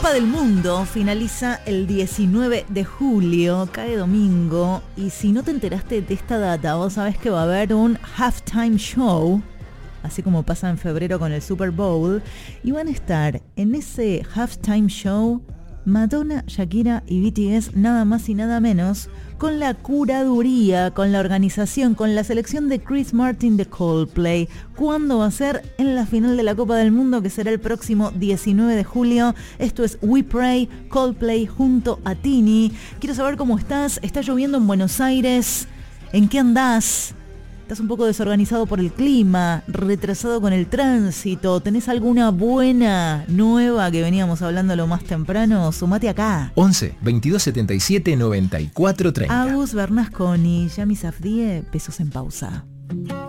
Copa del Mundo finaliza el 19 de julio, cae domingo, y si no te enteraste de esta data, vos sabés que va a haber un halftime show, así como pasa en febrero con el Super Bowl, y van a estar en ese halftime show Madonna, Shakira y BTS, nada más y nada menos, con la curaduría, con la organización, con la selección de Chris Martin de Coldplay. ¿Cuándo va a ser? En la final de la Copa del Mundo, que será el próximo 19 de julio. Esto es We Pray, Coldplay junto a Tini. Quiero saber cómo estás. ¿Está lloviendo en Buenos Aires? ¿En qué andás? ¿Estás un poco desorganizado por el clima? ¿Retrasado con el tránsito? ¿Tenés alguna buena nueva que veníamos hablando lo más temprano? Sumate acá. 11 22 77 94 30. Agus Bernasconi, Yami Safdie, besos en pausa.